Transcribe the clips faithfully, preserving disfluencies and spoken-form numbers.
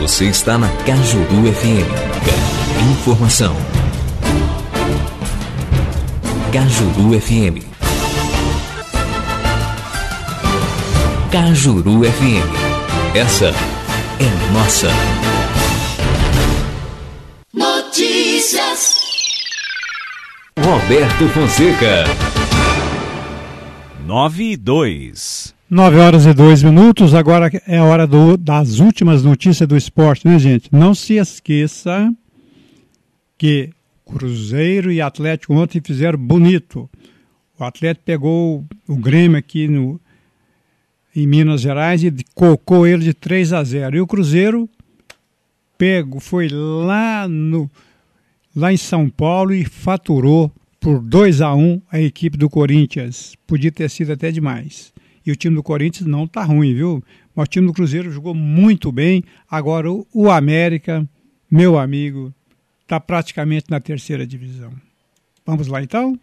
Você está na Cajuru F M. Informação. Cajuru F M. Cajuru F M. Essa é nossa. Notícias. Roberto Fonseca. Nove e dois. Nove horas e dois minutos, agora é a hora do, das últimas notícias do esporte, né, gente? Não se esqueça que Cruzeiro e Atlético ontem fizeram bonito. O Atlético pegou o Grêmio aqui no, em Minas Gerais e colocou ele de três a zero. E o Cruzeiro pegou, foi lá, no, lá em São Paulo e faturou por dois a um a equipe do Corinthians. Podia ter sido até demais. E o time do Corinthians não tá ruim, viu? Mas o time do Cruzeiro jogou muito bem. Agora o, o América, meu amigo, tá praticamente na terceira divisão. Vamos lá então?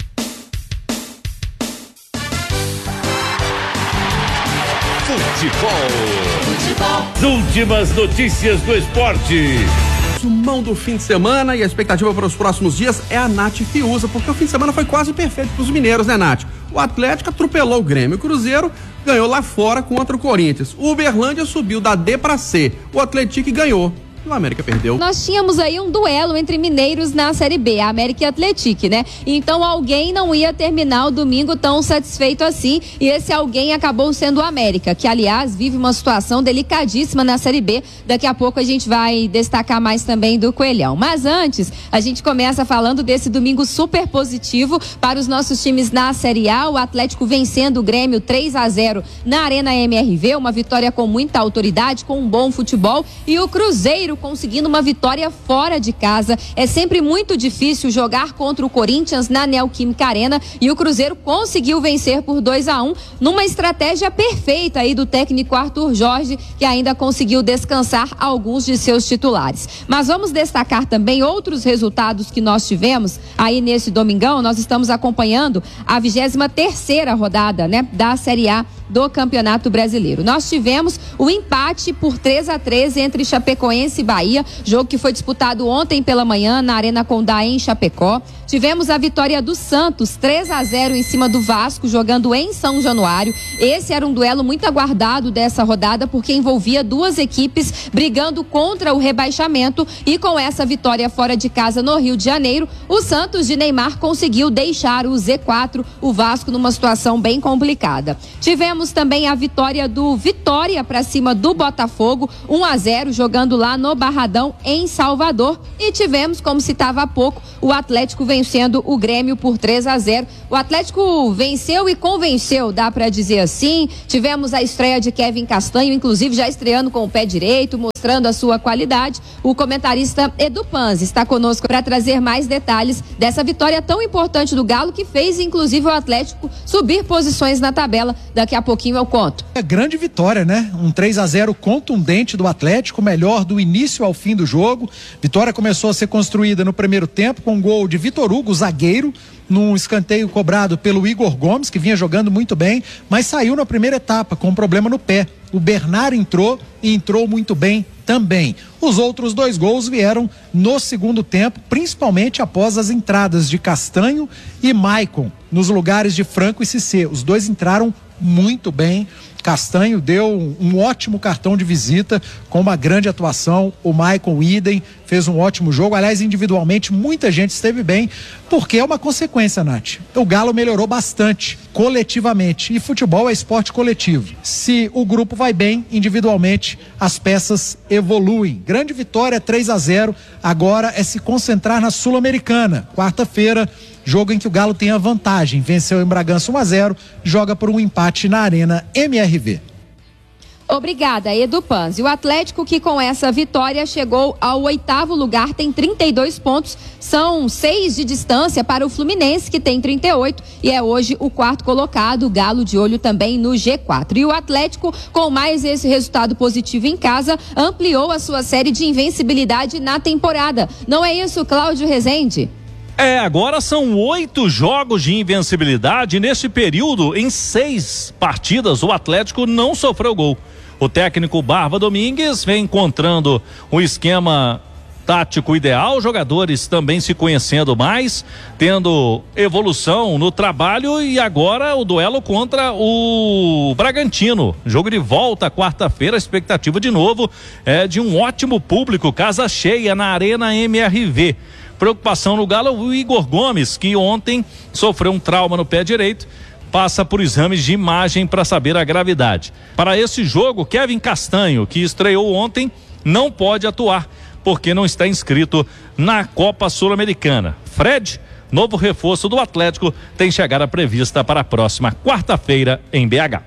Futebol. Futebol. As últimas notícias do esporte. Resumão do fim de semana e a expectativa para os próximos dias é a Nath Fiuza, porque o fim de semana foi quase perfeito para os mineiros, né, Nath? O Atlético atropelou o Grêmio, o Cruzeiro ganhou lá fora contra o Corinthians. O Uberlândia subiu da D para C, o Atlético ganhou. O América perdeu. Nós tínhamos aí um duelo entre mineiros na Série B, a América e Atlético, né? Então alguém não ia terminar o domingo tão satisfeito assim, e esse alguém acabou sendo o América, que aliás vive uma situação delicadíssima na Série B. Daqui a pouco a gente vai destacar mais também do Coelhão. Mas antes, a gente começa falando desse domingo super positivo para os nossos times na Série A. O Atlético vencendo o Grêmio três a zero na Arena M R V, uma vitória com muita autoridade, com um bom futebol, e o Cruzeiro conseguindo uma vitória fora de casa. É sempre muito difícil jogar contra o Corinthians na Neoquímica Arena, e o Cruzeiro conseguiu vencer por dois a um numa estratégia perfeita aí do técnico Arthur Jorge, que ainda conseguiu descansar alguns de seus titulares. Mas vamos destacar também outros resultados que nós tivemos aí nesse domingão. Nós estamos acompanhando a vigésima terceira rodada, né, da Série A do Campeonato Brasileiro. Nós tivemos o empate por três a três entre Chapecoense e Bahia, jogo que foi disputado ontem pela manhã na Arena Condá em Chapecó. Tivemos a vitória do Santos, três a zero em cima do Vasco, jogando em São Januário. Esse era um duelo muito aguardado dessa rodada, porque envolvia duas equipes brigando contra o rebaixamento, e com essa vitória fora de casa no Rio de Janeiro, o Santos de Neymar conseguiu deixar o Z quatro, o Vasco, numa situação bem complicada. Tivemos também a vitória do Vitória para cima do Botafogo, um a zero, jogando lá no Barradão em Salvador. E tivemos, como citava há pouco, o Atlético vencendo o Grêmio por três a zero. O Atlético venceu e convenceu, dá para dizer assim. Tivemos a estreia de Kevin Castanho, inclusive já estreando com o pé direito, mostrando a sua qualidade. O comentarista Edu Panzi está conosco para trazer mais detalhes dessa vitória tão importante do Galo, que fez inclusive o Atlético subir posições na tabela. Daqui a pouquinho eu conto. É grande vitória, né? Um três a zero contundente do Atlético, melhor do início ao fim do jogo. Vitória começou a ser construída no primeiro tempo com um gol de Vitor Hugo, zagueiro, num escanteio cobrado pelo Igor Gomes, que vinha jogando muito bem, mas saiu na primeira etapa com um problema no pé. O Bernard entrou e entrou muito bem também. Os outros dois gols vieram no segundo tempo, principalmente após as entradas de Castanho e Maicon nos lugares de Franco e Cissé. Os dois entraram muito bem. Castanho deu um ótimo cartão de visita com uma grande atuação. O Maicon idem, fez um ótimo jogo. Aliás, individualmente, muita gente esteve bem, porque é uma consequência, Nath. O Galo melhorou bastante, coletivamente. E futebol é esporte coletivo. Se o grupo vai bem, individualmente, as peças evoluem. Grande vitória, três a zero. Agora é se concentrar na Sul-Americana. Quarta-feira, jogo em que o Galo tem a vantagem. Venceu em Bragança um a zero, joga por um empate na Arena M R V. Obrigada, Edu Panzi. O Atlético, que com essa vitória chegou ao oitavo lugar, tem trinta e dois pontos, são seis de distância para o Fluminense, que tem trinta e oito, e é hoje o quarto colocado, o Galo de olho também no G quatro. E o Atlético, com mais esse resultado positivo em casa, ampliou a sua série de invencibilidade na temporada. Não é isso, Cláudio Rezende? É, agora são oito jogos de invencibilidade. Nesse período, em seis partidas, o Atlético não sofreu gol. O técnico Barba Domingues vem encontrando o esquema tático ideal, jogadores também se conhecendo mais, tendo evolução no trabalho, e agora o duelo contra o Bragantino, jogo de volta quarta-feira. A expectativa de novo é de um ótimo público, casa cheia na Arena M R V. Preocupação no Galo, o Igor Gomes, que ontem sofreu um trauma no pé direito, passa por exames de imagem para saber a gravidade. Para esse jogo, Kevin Castanho, que estreou ontem, não pode atuar porque não está inscrito na Copa Sul-Americana. Fred, novo reforço do Atlético, tem chegada prevista para a próxima quarta-feira em B H.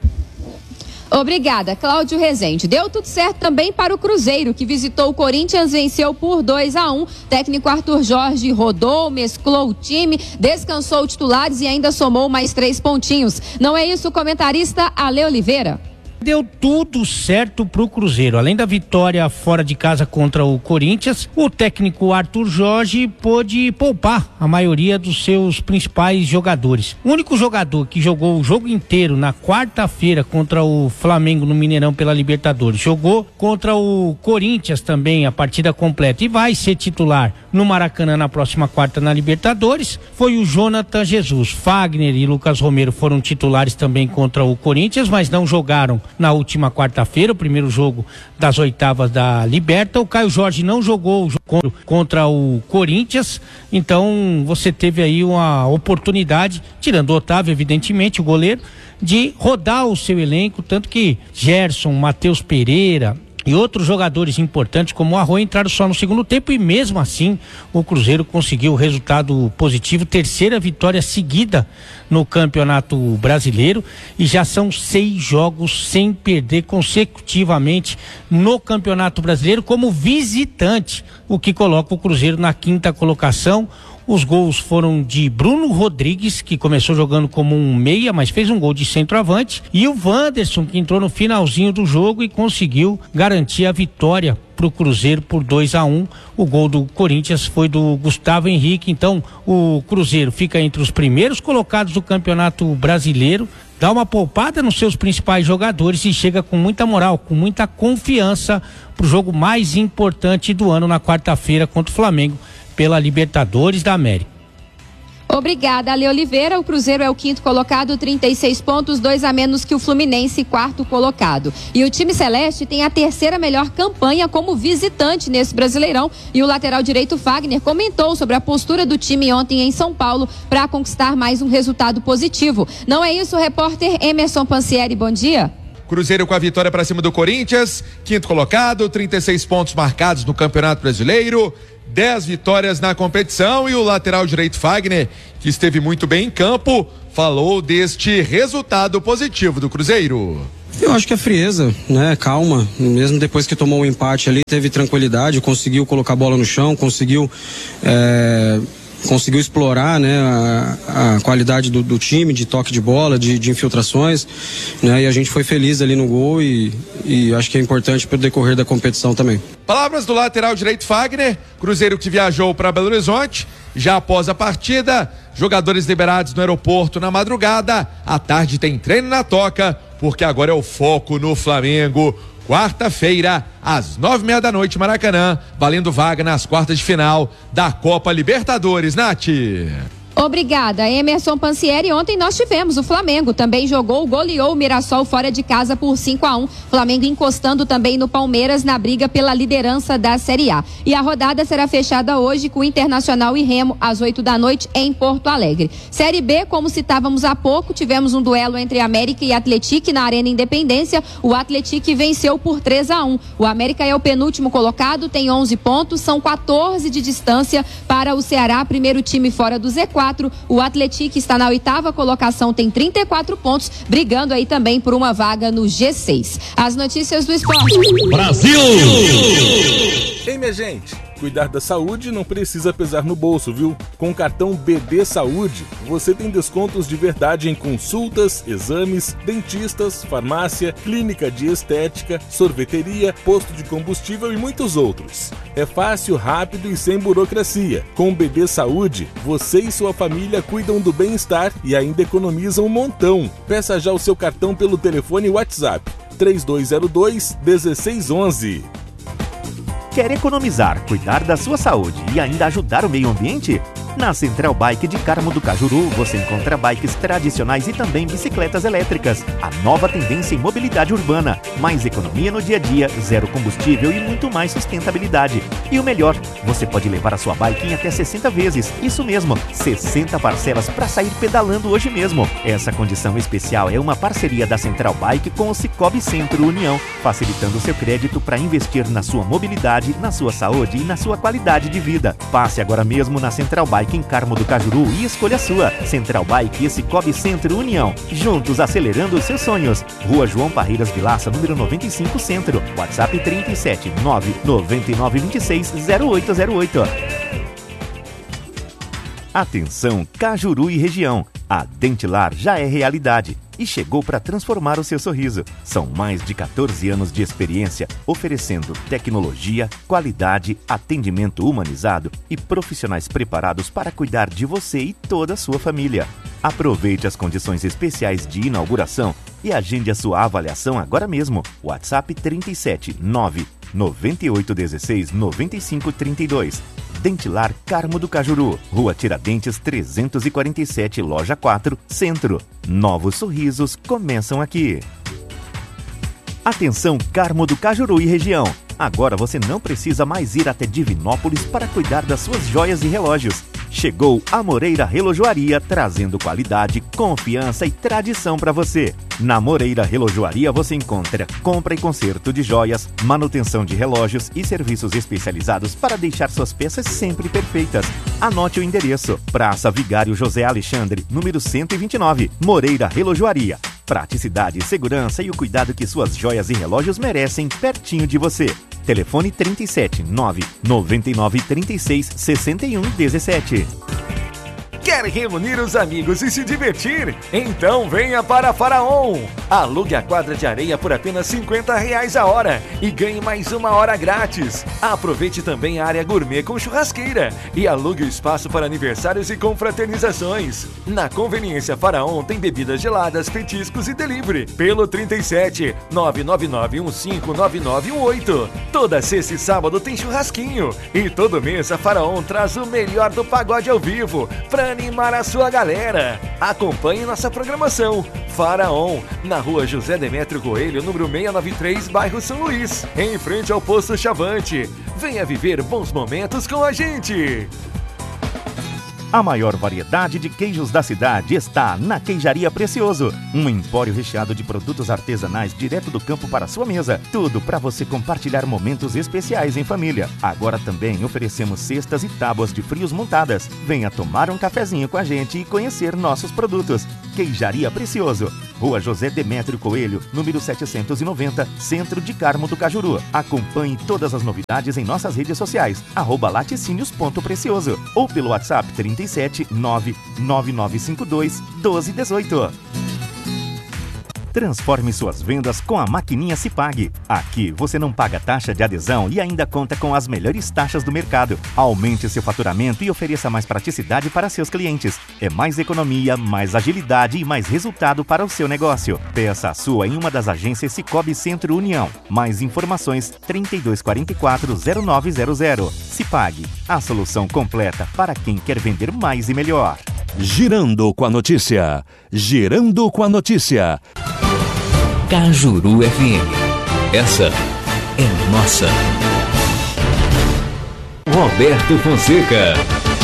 Obrigada, Cláudio Rezende. Deu tudo certo também para o Cruzeiro, que visitou o Corinthians, venceu por dois a um. Técnico Arthur Jorge rodou, mesclou o time, descansou titulares e ainda somou mais três pontinhos. Não é isso, comentarista Ale Oliveira? Deu tudo certo pro Cruzeiro. Além da vitória fora de casa contra o Corinthians, o técnico Arthur Jorge pôde poupar a maioria dos seus principais jogadores. O único jogador que jogou o jogo inteiro na quarta-feira contra o Flamengo no Mineirão pela Libertadores, jogou contra o Corinthians também a partida completa e vai ser titular no Maracanã na próxima quarta na Libertadores, foi o Jonathan Jesus. Fagner e Lucas Romero foram titulares também contra o Corinthians, mas não jogaram na última quarta-feira, o primeiro jogo das oitavas da Liberta. O Caio Jorge não jogou o jogo contra o Corinthians, então você teve aí uma oportunidade, tirando o Otávio, evidentemente, o goleiro, de rodar o seu elenco, tanto que Gerson, Matheus Pereira e outros jogadores importantes como o Arroio entraram só no segundo tempo, e mesmo assim o Cruzeiro conseguiu o resultado positivo, terceira vitória seguida no Campeonato Brasileiro, e já são seis jogos sem perder consecutivamente no Campeonato Brasileiro como visitante, o que coloca o Cruzeiro na quinta colocação. Os gols foram de Bruno Rodrigues, que começou jogando como um meia, mas fez um gol de centroavante, e o Wanderson, que entrou no finalzinho do jogo e conseguiu garantir a vitória para o Cruzeiro por dois a um. O gol do Corinthians foi do Gustavo Henrique. Então o Cruzeiro fica entre os primeiros colocados do Campeonato Brasileiro, dá uma poupada nos seus principais jogadores e chega com muita moral, com muita confiança para o jogo mais importante do ano na quarta-feira contra o Flamengo pela Libertadores da América. Obrigada, Ale Oliveira. O Cruzeiro é o quinto colocado, trinta e seis pontos, dois a menos que o Fluminense, quarto colocado. E o time celeste tem a terceira melhor campanha como visitante nesse Brasileirão. E o lateral direito Fagner comentou sobre a postura do time ontem em São Paulo para conquistar mais um resultado positivo. Não é isso, repórter Emerson Pansieri, bom dia. Cruzeiro com a vitória para cima do Corinthians, quinto colocado, trinta e seis pontos marcados no Campeonato Brasileiro, dez vitórias na competição, e o lateral direito Fagner, que esteve muito bem em campo, falou deste resultado positivo do Cruzeiro. Eu acho que é frieza, né? Calma, mesmo depois que tomou o um empate ali, teve tranquilidade, conseguiu colocar a bola no chão, conseguiu é... conseguiu explorar, né, a, a qualidade do, do time, de toque de bola, de, de infiltrações, né, e a gente foi feliz ali no gol, e, e acho que é importante para o decorrer da competição também. Palavras do lateral direito Fagner. Cruzeiro que viajou para Belo Horizonte já após a partida, jogadores liberados no aeroporto na madrugada, à tarde tem treino na Toca, porque agora é o foco no Flamengo. Quarta-feira, às nove e meia da noite, Maracanã, valendo vaga nas quartas de final da Copa Libertadores. Nath. Obrigada, Emerson Pansieri. Ontem nós tivemos o Flamengo, também jogou, goleou o Mirassol fora de casa por cinco a um. Flamengo encostando também no Palmeiras na briga pela liderança da Série A. E a rodada será fechada hoje com Internacional e Remo às oito da noite em Porto Alegre. Série B, como citávamos há pouco, tivemos um duelo entre América e Atlético na Arena Independência. O Atlético venceu por três a um. O América é o penúltimo colocado, tem onze pontos, são quatorze de distância para o Ceará, primeiro time fora do Z quatro. O Atlético está na oitava colocação, tem trinta e quatro pontos, brigando aí também por uma vaga no G seis. As notícias do esporte. Brasil! Ei, minha gente, cuidar da saúde não precisa pesar no bolso, viu? Com o cartão B D Saúde, você tem descontos de verdade em consultas, exames, dentistas, farmácia, clínica de estética, sorveteria, posto de combustível e muitos outros. É fácil, rápido e sem burocracia. Com o B D Saúde, você e sua família cuidam do bem-estar e ainda economizam um montão. Peça já o seu cartão pelo telefone WhatsApp três dois zero dois, um seis um um. Quer economizar, cuidar da sua saúde e ainda ajudar o meio ambiente? Na Central Bike de Carmo do Cajuru, você encontra bikes tradicionais e também bicicletas elétricas. A nova tendência em mobilidade urbana. Mais economia no dia a dia, zero combustível e muito mais sustentabilidade. E o melhor, você pode levar a sua bike em até sessenta vezes. Isso mesmo, sessenta parcelas para sair pedalando hoje mesmo. Essa condição especial é uma parceria da Central Bike com o Cicobi Centro União, facilitando seu crédito para investir na sua mobilidade, na sua saúde e na sua qualidade de vida. Passe agora mesmo na Central Bike em Carmo do Cajuru e escolha a sua. Central Bike e Cicobi Centro União. Juntos acelerando os seus sonhos. Rua João Parreiras Vilaça, número noventa e cinco, Centro. WhatsApp trinta e sete, nove nove nove dois seis, zero oito zero oito. Atenção, Cajuru e região. A Dentilar já é realidade e chegou para transformar o seu sorriso. São mais de quatorze anos de experiência, oferecendo tecnologia, qualidade, atendimento humanizado e profissionais preparados para cuidar de você e toda a sua família. Aproveite as condições especiais de inauguração e agende a sua avaliação agora mesmo. WhatsApp trinta e sete, nove nove oito um seis, nove cinco três dois. Dentilar Carmo do Cajuru, Rua Tiradentes trezentos e quarenta e sete, Loja quatro, Centro. Novos sorrisos começam aqui. Atenção, Carmo do Cajuru e região. Agora você não precisa mais ir até Divinópolis para cuidar das suas joias e relógios. Chegou a Moreira Relojoaria, trazendo qualidade, confiança e tradição para você. Na Moreira Relojoaria você encontra compra e conserto de joias, manutenção de relógios e serviços especializados para deixar suas peças sempre perfeitas. Anote o endereço: Praça Vigário José Alexandre, número cento e vinte e nove, Moreira Relojoaria. Praticidade, segurança e o cuidado que suas joias e relógios merecem pertinho de você. Telefone trinta e sete, nove nove nove três seis, seis um um sete. Quer reunir os amigos e se divertir? Então venha para Faraon! Alugue a quadra de areia por apenas cinquenta reais a hora e ganhe mais uma hora grátis. Aproveite também a área gourmet com churrasqueira e alugue o espaço para aniversários e confraternizações. Na Conveniência Faraon tem bebidas geladas, petiscos e delivery pelo trinta e sete, nove nove nove um cinco nove nove um oito. Toda sexta e sábado tem churrasquinho e todo mês a Faraon traz o melhor do pagode ao vivo para animar a sua galera. Acompanhe nossa programação. Faraon, na rua José Demétrio Coelho, número seiscentos e noventa e três, bairro São Luís, em frente ao posto Chavante. Venha viver bons momentos com a gente. A maior variedade de queijos da cidade está na Queijaria Precioso. Um empório recheado de produtos artesanais direto do campo para sua mesa. Tudo para você compartilhar momentos especiais em família. Agora também oferecemos cestas e tábuas de frios montadas. Venha tomar um cafezinho com a gente e conhecer nossos produtos. Queijaria Precioso, Rua José Demétrio Coelho, número setecentos e noventa, Centro de Carmo do Cajuru. Acompanhe todas as novidades em nossas redes sociais, arroba laticínios ponto precioso ou pelo WhatsApp trinta e sete, nove nove nove cinco dois, doze dezoito. Transforme suas vendas com a maquininha Cipag. Aqui você não paga taxa de adesão e ainda conta com as melhores taxas do mercado. Aumente seu faturamento e ofereça mais praticidade para seus clientes. É mais economia, mais agilidade e mais resultado para o seu negócio. Peça a sua em uma das agências Cicobi Centro União. Mais informações trinta e dois quarenta e quatro, zero nove zero zero. Cipag, a solução completa para quem quer vender mais e melhor. Girando com a notícia. Girando com a notícia. Cajuru F M. Essa é nossa. Roberto Fonseca.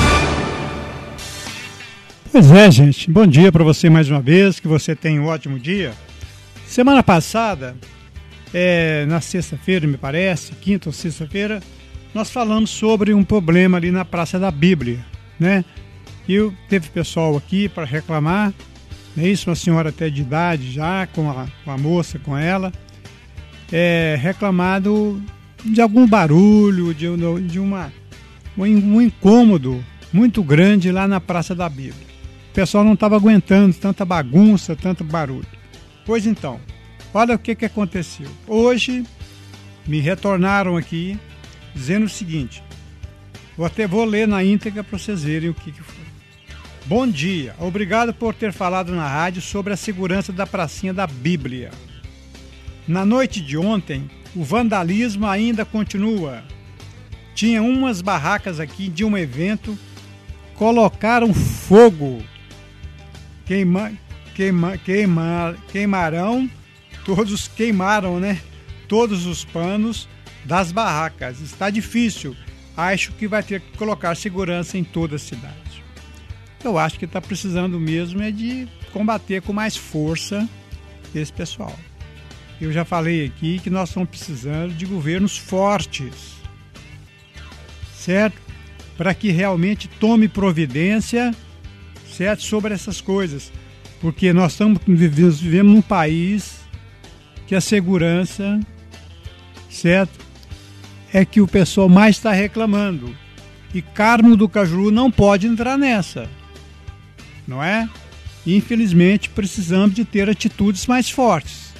Pois é, gente. Bom dia para você mais uma vez. Que você tenha um ótimo dia. Semana passada, é, na sexta-feira, me parece, quinta ou sexta-feira, nós falamos sobre um problema ali na Praça da Bíblia, né? E teve pessoal aqui para reclamar. É isso, uma senhora até de idade já, com a, com a moça, com ela, é, reclamado de algum barulho, de, de uma, um incômodo muito grande lá na Praça da Bíblia. O pessoal não estava aguentando tanta bagunça, tanto barulho. Pois então, olha o que, que aconteceu. Hoje me retornaram aqui dizendo o seguinte, vou até vou ler na íntegra para vocês verem o que, que foi. Bom dia, obrigado por ter falado na rádio sobre a segurança da pracinha da Bíblia. Na noite de ontem, o vandalismo ainda continua. Tinha umas barracas aqui de um evento, colocaram fogo, queima, queima, queima, queimarão, todos queimaram, né? Todos os panos das barracas. Está difícil. Acho que vai ter que colocar segurança em toda a cidade. Eu acho que está precisando mesmo é de combater com mais força esse pessoal. Eu já falei aqui que nós estamos precisando de governos fortes, certo? Para que realmente tome providência, certo? Sobre essas coisas. Porque nós estamos vivemos, vivemos num país que a segurança, certo? É que o pessoal mais está reclamando. E Carmo do Cajuru não pode entrar nessa, não é? Infelizmente, precisamos de ter atitudes mais fortes.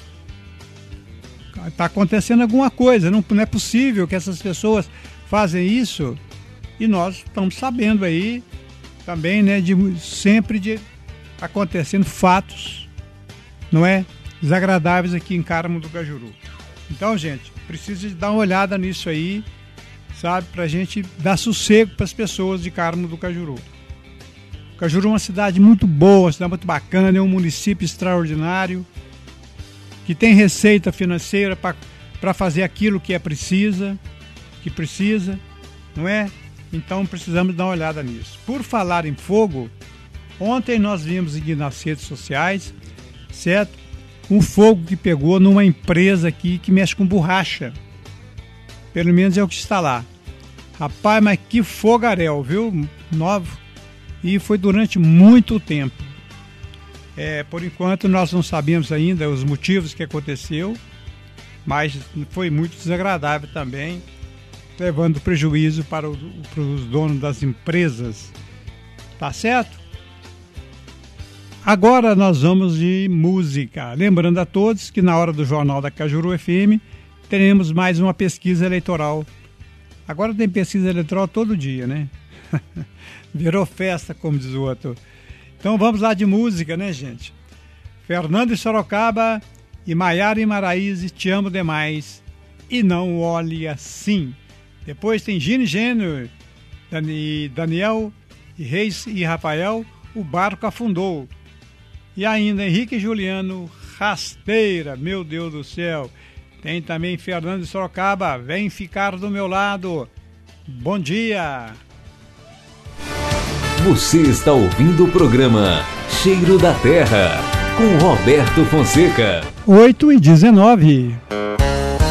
Está acontecendo alguma coisa, não, não é possível que essas pessoas fazem isso e nós estamos sabendo aí também, né, de, sempre de acontecendo fatos, não é? Desagradáveis aqui em Carmo do Cajuru. Então, gente, precisa de dar uma olhada nisso aí, sabe, para a gente dar sossego para as pessoas de Carmo do Cajuru. Cajuru é uma cidade muito boa, uma cidade muito bacana, é um município extraordinário, que tem receita financeira para fazer aquilo que é precisa, que precisa, não é? Então precisamos dar uma olhada nisso. Por falar em fogo, ontem nós vimos aqui nas redes sociais, certo? Um fogo que pegou numa empresa aqui que mexe com borracha. Pelo menos é o que está lá. Rapaz, mas que fogaréu, viu? Novo. E foi durante muito tempo. É, por enquanto nós não sabemos ainda os motivos que aconteceu, mas foi muito desagradável também, levando prejuízo para, o, para os donos das empresas. Tá certo? Agora nós vamos de música. Lembrando a todos que na hora do Jornal da Cajuru F M teremos mais uma pesquisa eleitoral. Agora tem pesquisa eleitoral todo dia, né? Virou festa, como diz o outro. Então vamos lá de música, né, gente? Fernando e Sorocaba e Maiara e Maraíse, Te Amo Demais e Não Olhe Assim. Depois tem Gino e Gênio, Dani, Daniel e Reis e Rafael, O Barco Afundou. E ainda Henrique e Juliano, Rasteira, meu Deus do céu. Tem também Fernando e Sorocaba, Vem Ficar do Meu Lado. Bom dia! Você está ouvindo o programa Cheiro da Terra, com Roberto Fonseca. oito e dezenove.